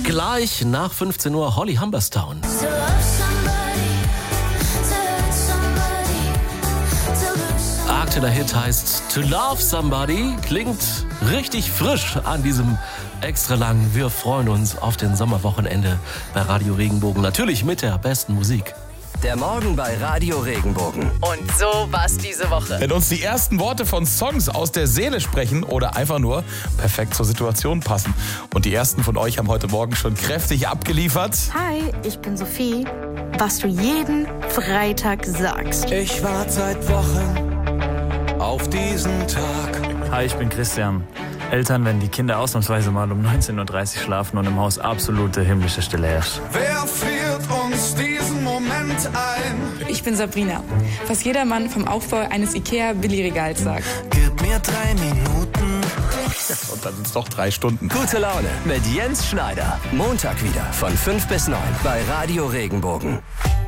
Gleich nach 15 Uhr Holly Humberstone. Aktueller Hit heißt To Love Somebody. Klingt richtig frisch an diesem extra lang. Wir freuen uns auf den Sommerwochenende bei Radio Regenbogen. Natürlich mit der besten Musik. Der Morgen bei Radio Regenbogen. Und so war's diese Woche. Wenn uns die ersten Worte von Songs aus der Seele sprechen oder einfach nur perfekt zur Situation passen. Und die ersten von euch haben heute Morgen schon kräftig abgeliefert. Hi, ich bin Sophie. Was du jeden Freitag sagst. Ich warte seit Wochen auf diesen Tag. Hi, ich bin Christian. Eltern, wenn die Kinder ausnahmsweise mal um 19.30 Uhr schlafen und im Haus absolute himmlische Stille herrscht. Wer führt uns diesen Moment ein? Ich bin Sabrina. Was jeder Mann vom Aufbau eines IKEA-Billigregals sagt. Gib mir 3 Minuten. Und dann sind es doch 3 Stunden. Gute Laune mit Jens Schneider. Montag wieder von 5 bis 9 bei Radio Regenbogen.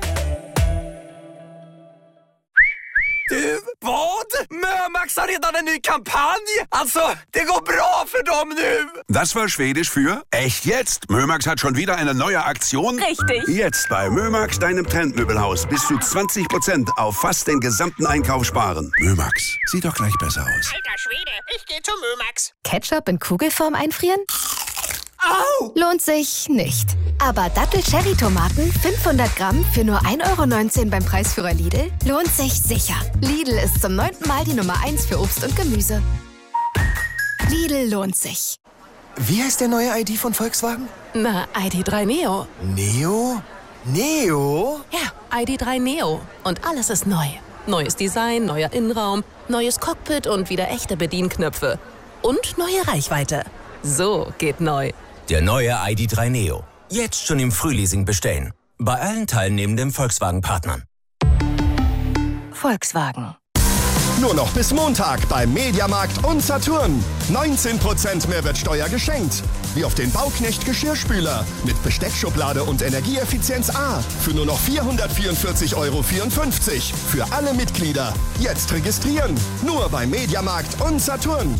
Vad? Mömax har redan en ny kampanj! Alltså, det går bra för dem nu! Das war Schwedisch für echt jetzt. Mömax hat schon wieder eine neue Aktion. Richtig. Jetzt bei Mömax, deinem Trendmöbelhaus, bis zu 20% auf fast den gesamten Einkauf sparen. Mömax, sieht doch gleich besser aus. Alter Schwede, ich gehe zu Mömax. Ketchup in Kugelform einfrieren? Au! Lohnt sich nicht. Aber Dattel-Cherry-Tomaten 500 Gramm für nur 1,19 € beim Preisführer Lidl lohnt sich sicher. Lidl ist zum 9. Mal die Nummer 1 für Obst und Gemüse. Lidl lohnt sich. Wie heißt der neue ID von Volkswagen? Na, ID3 Neo. Neo? Neo? Ja, ID3 Neo. Und alles ist neu. Neues Design, neuer Innenraum, neues Cockpit und wieder echte Bedienknöpfe. Und neue Reichweite. So geht neu. Der neue ID3 Neo. Jetzt schon im Frühleasing bestellen. Bei allen teilnehmenden Volkswagen-Partnern. Volkswagen. Nur noch bis Montag beim Mediamarkt und Saturn. 19% Mehrwertsteuer geschenkt. Wie auf den Bauknecht Geschirrspüler mit Besteckschublade und Energieeffizienz A. Für nur noch 444,54 € für alle Mitglieder. Jetzt registrieren. Nur beim Mediamarkt und Saturn.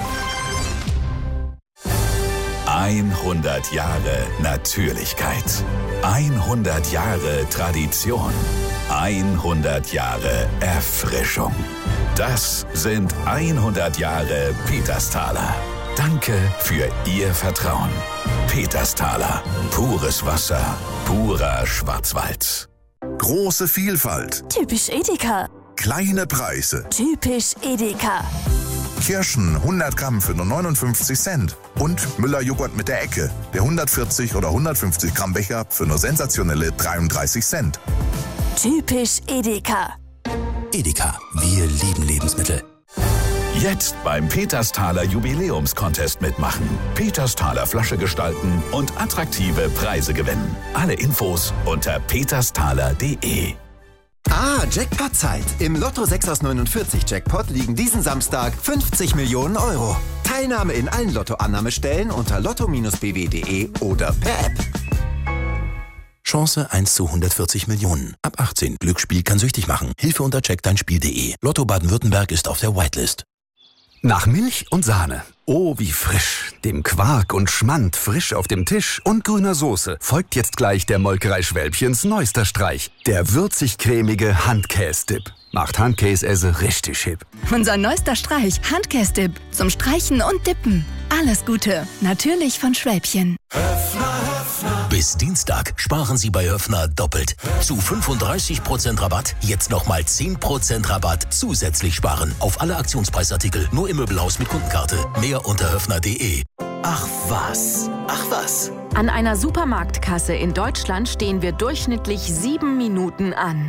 100 Jahre Natürlichkeit. 100 Jahre Tradition. 100 Jahre Erfrischung. Das sind 100 Jahre Petersthaler. Danke für Ihr Vertrauen. Petersthaler. Pures Wasser. Purer Schwarzwald. Große Vielfalt. Typisch Edeka. Kleine Preise. Typisch Edeka. Kirschen 100 Gramm für nur 59 Cent. Und Müller-Joghurt mit der Ecke. Der 140 oder 150 Gramm Becher für nur sensationelle 33 Cent. Typisch Edeka. Edeka, wir lieben Lebensmittel. Jetzt beim Petersthaler Jubiläumscontest mitmachen. Petersthaler Flasche gestalten und attraktive Preise gewinnen. Alle Infos unter petersthaler.de. Jackpot-Zeit. Im Lotto 6 aus 49 Jackpot liegen diesen Samstag 50 Millionen €. Teilnahme in allen Lottoannahmestellen unter lotto-bw.de oder per App. Chance 1 zu 140 Millionen. Ab 18. Glücksspiel kann süchtig machen. Hilfe unter checkdeinspiel.de. Lotto Baden-Württemberg ist auf der Whitelist. Nach Milch und Sahne. Oh, wie frisch. Dem Quark und Schmand frisch auf dem Tisch und grüner Soße folgt jetzt gleich der Molkerei Schwälbchens neuester Streich. Der würzig-cremige Handkäse-Dip. Macht Handkäse richtig hip. Unser neuester Streich, Handkäse-Dip. Zum Streichen und Dippen. Alles Gute. Natürlich von Schwälbchen. Bis Dienstag sparen Sie bei Höffner doppelt. Zu 35% Rabatt, jetzt nochmal 10% Rabatt zusätzlich sparen. Auf alle Aktionspreisartikel, nur im Möbelhaus mit Kundenkarte. Mehr unter höffner.de. Ach was, ach was. An einer Supermarktkasse in Deutschland stehen wir durchschnittlich 7 Minuten an.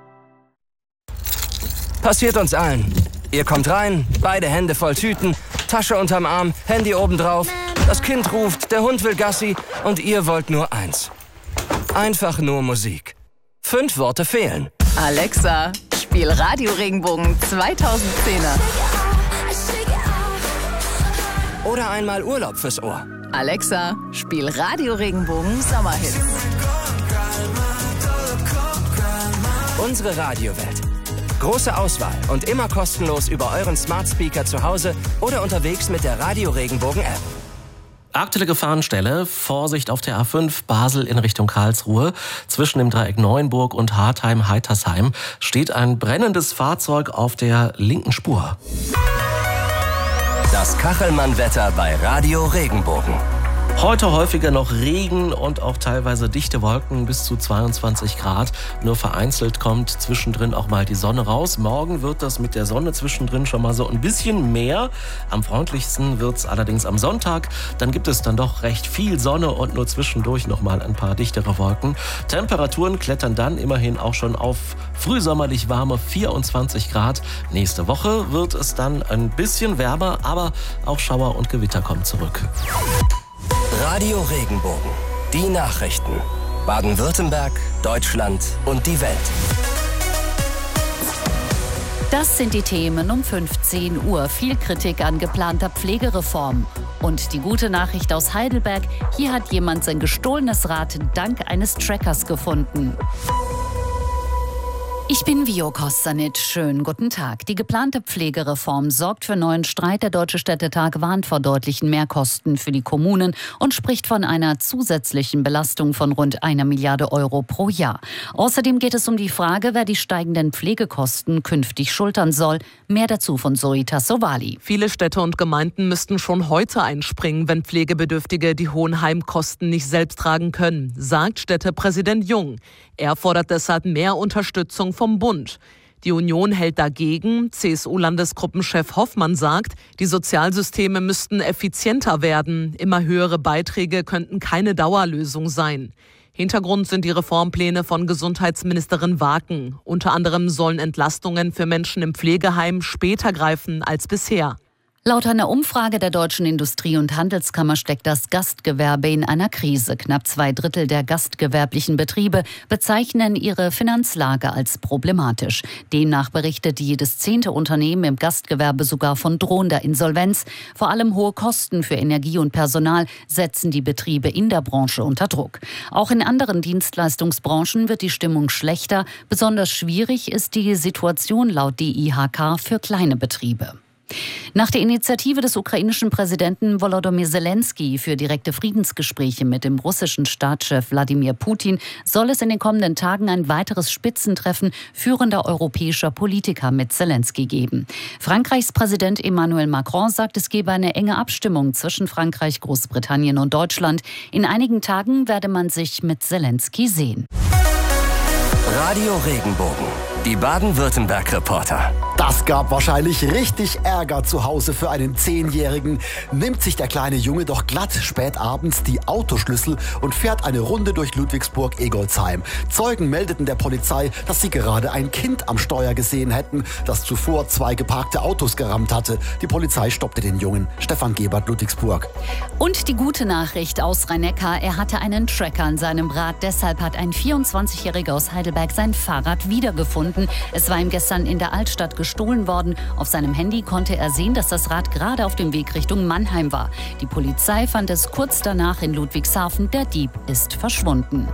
Passiert uns allen. Ihr kommt rein, beide Hände voll Tüten, Tasche unterm Arm, Handy obendrauf. Das Kind ruft, der Hund will Gassi und ihr wollt nur eins. Einfach nur Musik. 5 Worte fehlen. Alexa, spiel Radio Regenbogen 2010er. Oder einmal Urlaub fürs Ohr. Alexa, spiel Radio Regenbogen Sommerhits. Unsere Radiowelt. Große Auswahl und immer kostenlos über euren Smart Speaker zu Hause oder unterwegs mit der Radio Regenbogen App. Aktuelle Gefahrenstelle, Vorsicht auf der A5 Basel in Richtung Karlsruhe. Zwischen dem Dreieck Neuenburg und Hartheim-Heitersheim steht ein brennendes Fahrzeug auf der linken Spur. Das Kachelmann-Wetter bei Radio Regenbogen. Heute häufiger noch Regen und auch teilweise dichte Wolken bis zu 22 Grad. Nur vereinzelt kommt zwischendrin auch mal die Sonne raus. Morgen wird das mit der Sonne zwischendrin schon mal so ein bisschen mehr. Am freundlichsten wird's allerdings am Sonntag. Dann gibt es dann doch recht viel Sonne und nur zwischendurch noch mal ein paar dichtere Wolken. Temperaturen klettern dann immerhin auch schon auf frühsommerlich warme 24 Grad. Nächste Woche wird es dann ein bisschen wärmer, aber auch Schauer und Gewitter kommen zurück. Radio Regenbogen. Die Nachrichten. Baden-Württemberg, Deutschland und die Welt. Das sind die Themen um 15 Uhr. Viel Kritik an geplanter Pflegereform. Und die gute Nachricht aus Heidelberg. Hier hat jemand sein gestohlenes Rad dank eines Trackers gefunden. Ich bin Vio Kostanic. Schönen guten Tag. Die geplante Pflegereform sorgt für neuen Streit. Der Deutsche Städtetag warnt vor deutlichen Mehrkosten für die Kommunen und spricht von einer zusätzlichen Belastung von rund 1 Milliarde Euro pro Jahr. Außerdem geht es um die Frage, wer die steigenden Pflegekosten künftig schultern soll. Mehr dazu von Zoita Sowali. Viele Städte und Gemeinden müssten schon heute einspringen, wenn Pflegebedürftige die hohen Heimkosten nicht selbst tragen können, sagt Städtepräsident Jung. Er fordert deshalb mehr Unterstützung vom Bund. Die Union hält dagegen. CSU-Landesgruppenchef Hoffmann sagt, die Sozialsysteme müssten effizienter werden. Immer höhere Beiträge könnten keine Dauerlösung sein. Hintergrund sind die Reformpläne von Gesundheitsministerin Waken. Unter anderem sollen Entlastungen für Menschen im Pflegeheim später greifen als bisher. Laut einer Umfrage der Deutschen Industrie- und Handelskammer steckt das Gastgewerbe in einer Krise. Knapp 2/3 der gastgewerblichen Betriebe bezeichnen ihre Finanzlage als problematisch. Demnach berichtet jedes 10. Unternehmen im Gastgewerbe sogar von drohender Insolvenz. Vor allem hohe Kosten für Energie und Personal setzen die Betriebe in der Branche unter Druck. Auch in anderen Dienstleistungsbranchen wird die Stimmung schlechter. Besonders schwierig ist die Situation laut DIHK für kleine Betriebe. Nach der Initiative des ukrainischen Präsidenten Volodymyr Zelensky für direkte Friedensgespräche mit dem russischen Staatschef Wladimir Putin soll es in den kommenden Tagen ein weiteres Spitzentreffen führender europäischer Politiker mit Zelensky geben. Frankreichs Präsident Emmanuel Macron sagt, es gebe eine enge Abstimmung zwischen Frankreich, Großbritannien und Deutschland. In einigen Tagen werde man sich mit Zelensky sehen. Radio Regenbogen. Die Baden-Württemberg-Reporter. Das gab wahrscheinlich richtig Ärger zu Hause für einen 10-Jährigen. Nimmt sich der kleine Junge doch glatt spät abends die Autoschlüssel und fährt eine Runde durch Ludwigsburg-Egolsheim. Zeugen meldeten der Polizei, dass sie gerade ein Kind am Steuer gesehen hätten, das zuvor 2 geparkte Autos gerammt hatte. Die Polizei stoppte den Jungen. Stefan Gebert, Ludwigsburg. Und die gute Nachricht aus Rhein-Neckar, er hatte einen Tracker an seinem Rad. Deshalb hat ein 24-Jähriger aus Heidelberg sein Fahrrad wiedergefunden. Es war ihm gestern in der Altstadt gestohlen worden. Auf seinem Handy konnte er sehen, dass das Rad gerade auf dem Weg Richtung Mannheim war. Die Polizei fand es kurz danach in Ludwigshafen. Der Dieb ist verschwunden.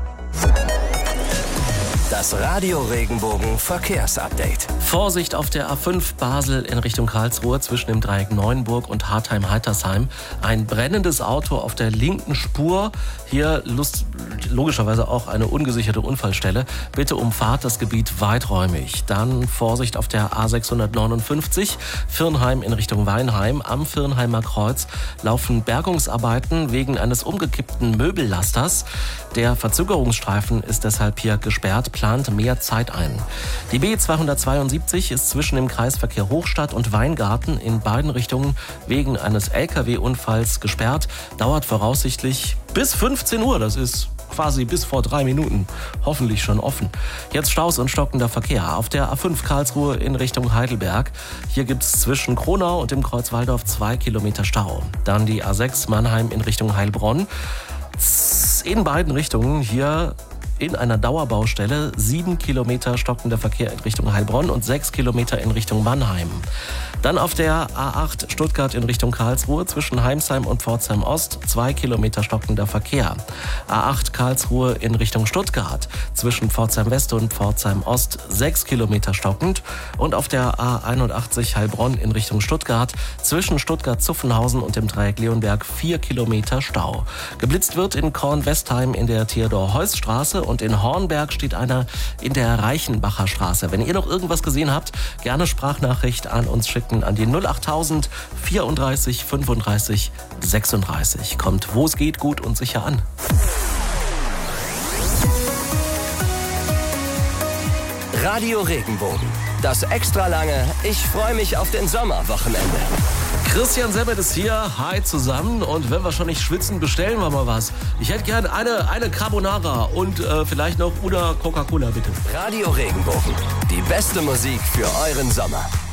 Das Radio Regenbogen Verkehrsupdate. Vorsicht auf der A5 Basel in Richtung Karlsruhe zwischen dem Dreieck Neuenburg und Hartheim-Heitersheim. Ein brennendes Auto auf der linken Spur. Hier logischerweise auch eine ungesicherte Unfallstelle. Bitte umfahrt das Gebiet weiträumig. Dann Vorsicht auf der A659 Virnheim in Richtung Weinheim. Am Virnheimer Kreuz laufen Bergungsarbeiten wegen eines umgekippten Möbellasters. Der Verzögerungsstreifen ist deshalb hier gesperrt. Plant mehr Zeit ein. Die B272 ist zwischen dem Kreisverkehr Hochstadt und Weingarten in beiden Richtungen wegen eines Lkw-Unfalls gesperrt. Dauert voraussichtlich bis 15 Uhr. Das ist quasi bis vor 3 Minuten. Hoffentlich schon offen. Jetzt Staus und stockender Verkehr auf der A5 Karlsruhe in Richtung Heidelberg. Hier gibt es zwischen Kronau und dem Kreuz Walldorf 2 Kilometer Stau. Dann die A6 Mannheim in Richtung Heilbronn. In beiden Richtungen hier in einer Dauerbaustelle. 7 Kilometer stockender Verkehr in Richtung Heilbronn und 6 Kilometer in Richtung Mannheim. Dann auf der A8 Stuttgart in Richtung Karlsruhe zwischen Heimsheim und Pforzheim Ost 2 Kilometer stockender Verkehr. A8 Karlsruhe in Richtung Stuttgart zwischen Pforzheim West und Pforzheim Ost 6 Kilometer stockend. Und auf der A81 Heilbronn in Richtung Stuttgart zwischen Stuttgart-Zuffenhausen und dem Dreieck Leonberg 4 Kilometer Stau. Geblitzt wird in Kornwestheim in der Theodor-Heuss-Straße und in Hornberg steht einer in der Reichenbacher Straße. Wenn ihr noch irgendwas gesehen habt, gerne Sprachnachricht an uns schicken an die 08000 34 35 36. Kommt, wo es geht, gut und sicher an. Radio Regenbogen. Das extra lange Ich freue mich auf den Sommerwochenende. Christian Semmert ist hier. Hi zusammen. Und wenn wir schon nicht schwitzen, bestellen wir mal was. Ich hätte gerne eine Carbonara und vielleicht noch oder Coca-Cola, bitte. Radio Regenbogen. Die beste Musik für euren Sommer.